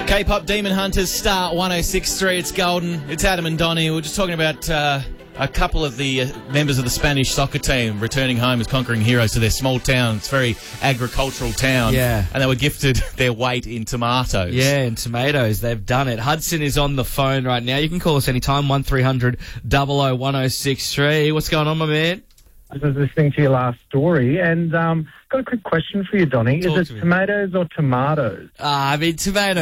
K-pop Demon Hunters, Star 106.3. It's Golden. It's Adam and Donnie. We're just talking about a couple of the members of the Spanish soccer team returning home as conquering heroes to their small town. It's a very agricultural town. Yeah. And they were gifted their weight in tomatoes. Yeah, in tomatoes. They've done it. Hudson is on the phone right now. You can call us anytime, 1300 00 1063. What's going on, my man? I was listening to your last story, and got a quick question for you, Donnie. Talk Is to it me. tomatoes or tomatoes? Tomato.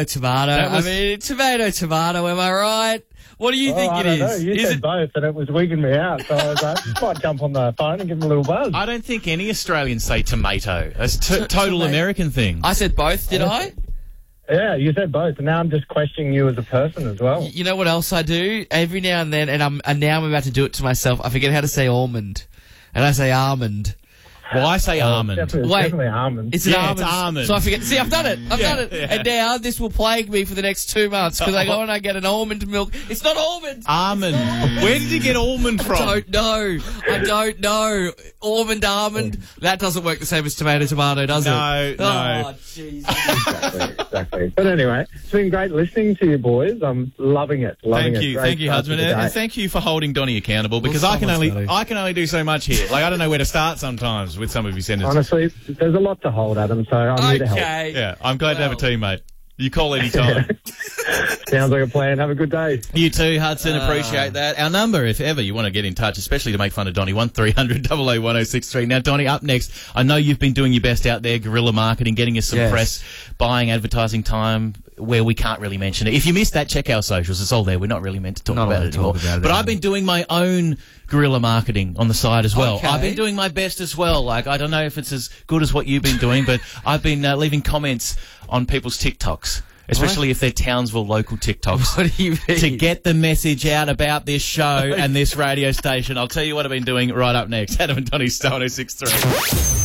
Tomato. Am I right? What do you think I it don't is? know. You Is said it? both, and it was wigging me out. So I was like, I might jump on the phone and give him a little buzz. I don't think any Australians say tomato. It's a total American thing. I said both, did I? Yeah, you said both, and now I'm just questioning you as a person as well. You know what else I do? Every now and then, and now I'm about to do it to myself, I forget how to say almond. And I say almond. Well, I say almond. Definitely, Wait. definitely almond. It's an Yeah, almond. it's almond. So I forget. See, I've done it. I've done it. Yeah. And now this will plague me for the next 2 months because I go and I get an almond milk. It's not almond. Almond. Where did you get almond from? I don't know. Almond. That doesn't work the same as tomato, does it? No. Oh, jeez. Exactly. But anyway, it's been great listening to you boys. I'm loving it. Thank you, Great start husband, to the day. and thank you for holding Donnie accountable because Well, I can someone's only do so much here. Like I don't know where to start sometimes with some of your sentences. Honestly, there's a lot to hold, Adam, so I'm here to help. Okay. Yeah, I'm glad to have a teammate. You call any time. Sounds like a plan. Have a good day. You too, Hudson. Appreciate that. Our number, if ever you want to get in touch, especially to make fun of Donnie, 1300 00 1063. Now, Donnie, up next, I know you've been doing your best out there, guerrilla marketing, getting us some Yes. press, buying advertising time where we can't really mention it. If you missed that, check our socials. It's all there. We're not really meant to talk Not about allowed it to anymore. talk about it But I've anymore. been doing my own guerrilla marketing on the side as well. Okay. I've been doing my best as well. Like, I don't know if it's as good as what you've been doing, but I've been leaving comments on people's TikToks. Especially if they're Townsville local TikToks. What do you mean? To get the message out about this show and this radio station. I'll tell you what I've been doing right up next. Adam and Donnie's Star 106.3.